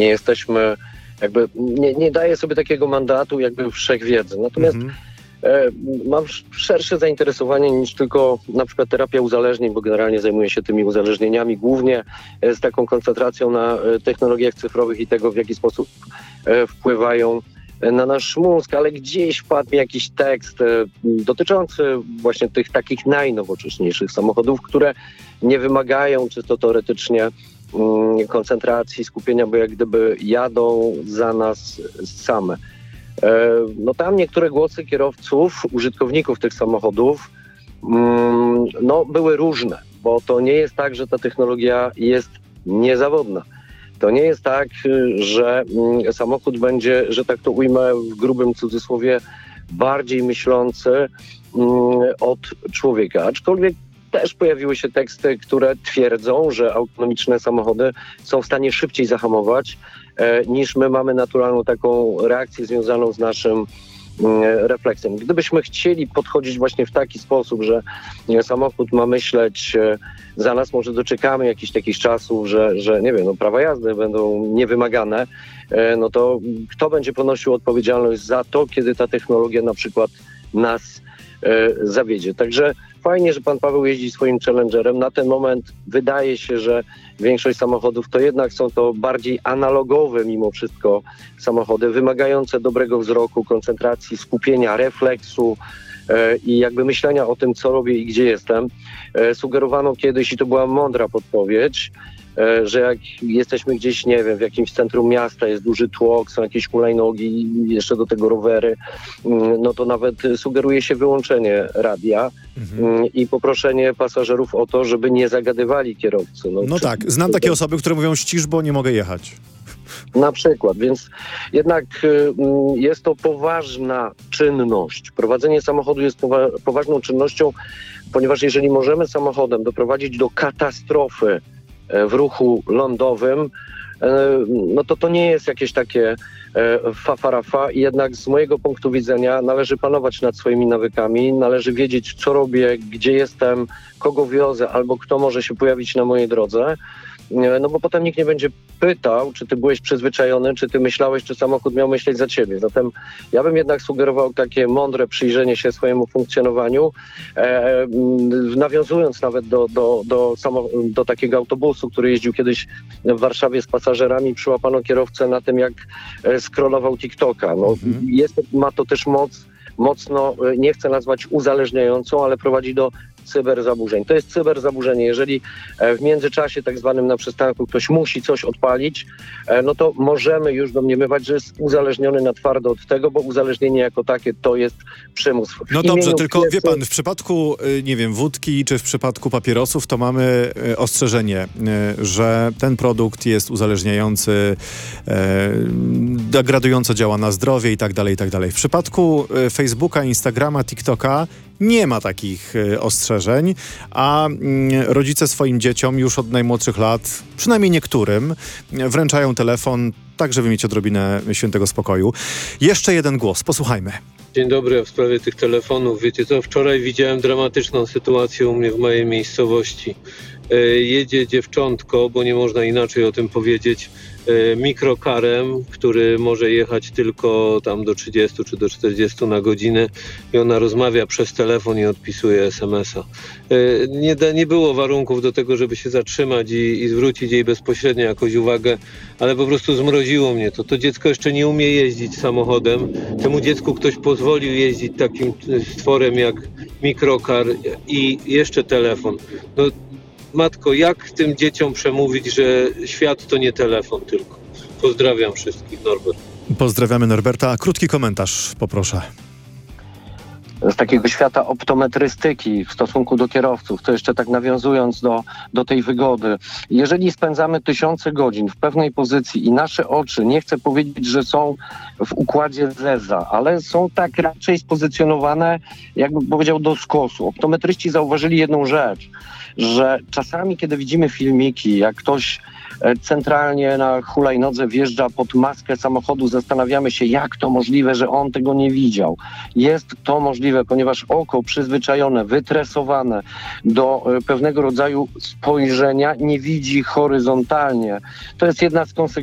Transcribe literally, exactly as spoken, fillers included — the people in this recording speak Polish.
Nie jesteśmy, jakby, nie, nie daję sobie takiego mandatu jakby wszechwiedzy. Natomiast Mhm. e, mam szersze zainteresowanie niż tylko na przykład terapia uzależnień, bo generalnie zajmuję się tymi uzależnieniami, głównie e, z taką koncentracją na e, technologiach cyfrowych i tego, w jaki sposób e, wpływają na nasz mózg, ale gdzieś wpadł mi jakiś tekst e, dotyczący właśnie tych takich najnowocześniejszych samochodów, które nie wymagają czysto teoretycznie mm, koncentracji, skupienia, bo jak gdyby jadą za nas same. E, no tam niektóre głosy kierowców, użytkowników tych samochodów mm, no były różne, bo to nie jest tak, że ta technologia jest niezawodna. To nie jest tak, że samochód będzie, że tak to ujmę w grubym cudzysłowie, bardziej myślący od człowieka. Aczkolwiek też pojawiły się teksty, które twierdzą, że autonomiczne samochody są w stanie szybciej zahamować, niż my mamy naturalną taką reakcję związaną z naszym refleksem. Gdybyśmy chcieli podchodzić właśnie w taki sposób, że samochód ma myśleć za nas, może doczekamy jakichś takich czasów, że, że nie wiem, no prawa jazdy będą niewymagane, no to kto będzie ponosił odpowiedzialność za to, kiedy ta technologia na przykład nas zawiedzie. Także fajnie, że pan Paweł jeździ swoim Challengerem. Na ten moment wydaje się, że większość samochodów to jednak są to bardziej analogowe mimo wszystko samochody, wymagające dobrego wzroku, koncentracji, skupienia, refleksu e, i jakby myślenia o tym, co robię i gdzie jestem. E, sugerowano kiedyś, i to była mądra podpowiedź, e, że jak jesteśmy gdzieś, nie wiem, w jakimś centrum miasta, jest duży tłok, są jakieś hulajnogi, jeszcze do tego rowery, no to nawet sugeruje się wyłączenie radia mhm. i poproszenie pasażerów o to, żeby nie zagadywali kierowcy. No, no czy, tak, znam takie osoby, które mówią ścisz, bo nie mogę jechać. Na przykład, więc jednak y, jest to poważna czynność. Prowadzenie samochodu jest powa- poważną czynnością, ponieważ jeżeli możemy samochodem doprowadzić do katastrofy w ruchu lądowym, no to to nie jest jakieś takie fa-fa-ra-fa i jednak z mojego punktu widzenia należy panować nad swoimi nawykami, należy wiedzieć, co robię, gdzie jestem, kogo wiozę albo kto może się pojawić na mojej drodze. No bo potem nikt nie będzie pytał, czy ty byłeś przyzwyczajony, czy ty myślałeś, czy samochód miał myśleć za ciebie. Zatem ja bym jednak sugerował takie mądre przyjrzenie się swojemu funkcjonowaniu, e, nawiązując nawet do, do, do, samo, do takiego autobusu, który jeździł kiedyś w Warszawie z pasażerami, przyłapano kierowcę na tym, jak scrollował TikToka. No, mhm. jest, ma to też moc, mocno, nie chcę nazwać uzależniającą, ale prowadzi do cyberzaburzeń. To jest cyberzaburzenie. Jeżeli w międzyczasie tak zwanym na przystanku ktoś musi coś odpalić, no to możemy już domniemywać, że jest uzależniony na twardo od tego, bo uzależnienie jako takie to jest przymus. W no dobrze, tylko piecy... wie pan, w przypadku, nie wiem, wódki czy w przypadku papierosów to mamy ostrzeżenie, że ten produkt jest uzależniający, degradująco działa na zdrowie i tak dalej, i tak dalej. W przypadku Facebooka, Instagrama, TikToka nie ma takich ostrzeżeń, a rodzice swoim dzieciom już od najmłodszych lat, przynajmniej niektórym, wręczają telefon, tak żeby mieć odrobinę świętego spokoju. Jeszcze jeden głos, posłuchajmy. Dzień dobry, w sprawie tych telefonów. Wiecie co, wczoraj widziałem dramatyczną sytuację u mnie w mojej miejscowości. E, jedzie dziewczątko, bo nie można inaczej o tym powiedzieć, e, mikrokarem, który może jechać tylko tam do trzydziestu czy do czterdziestu na godzinę i ona rozmawia przez telefon i odpisuje es em es a. E, nie, da, nie było warunków do tego, żeby się zatrzymać i, i zwrócić jej bezpośrednio jakąś uwagę, ale po prostu zmroziło mnie to. To dziecko jeszcze nie umie jeździć samochodem. Temu dziecku ktoś pozwolił jeździć takim stworem jak mikrokar i jeszcze telefon. No, matko, jak tym dzieciom przemówić, że świat to nie telefon tylko? Pozdrawiam wszystkich, Norbert. Pozdrawiamy Norberta. Krótki komentarz, poproszę. Z takiego świata optometrystyki w stosunku do kierowców, to jeszcze tak nawiązując do, do tej wygody. Jeżeli spędzamy tysiące godzin w pewnej pozycji i nasze oczy, nie chcę powiedzieć, że są w układzie Zeza, ale są tak raczej spozycjonowane, jakbym powiedział, do skosu. Optometryści zauważyli jedną rzecz, że czasami, kiedy widzimy filmiki, jak ktoś centralnie na hulajnodze wjeżdża pod maskę samochodu, zastanawiamy się, jak to możliwe, że on tego nie widział. Jest to możliwe, ponieważ oko przyzwyczajone, wytresowane do pewnego rodzaju spojrzenia nie widzi horyzontalnie. To jest jedna z konsekwencji